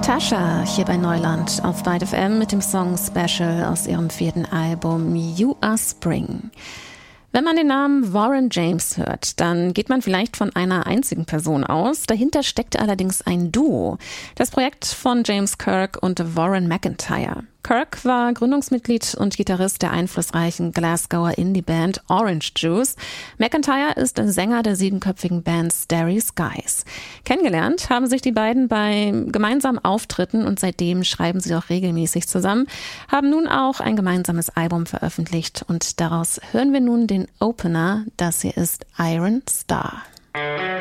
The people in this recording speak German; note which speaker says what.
Speaker 1: Natasha hier bei Neuland auf Byte FM mit dem Song Special aus ihrem 4. Album You Are Spring. Wenn man den Namen Warren James hört, dann geht man vielleicht von einer einzigen Person aus. Dahinter steckt allerdings ein Duo. Das Projekt von James Kirk und Warren McIntyre. Kirk war Gründungsmitglied und Gitarrist der einflussreichen Glasgower Indie-Band Orange Juice. McIntyre ist ein Sänger der 7-köpfigen Band Starry Skies. Kennengelernt haben sich die beiden bei gemeinsamen Auftritten und seitdem schreiben sie auch regelmäßig zusammen, haben nun auch ein gemeinsames Album veröffentlicht und daraus hören wir nun den Opener. Das hier ist Iron Star.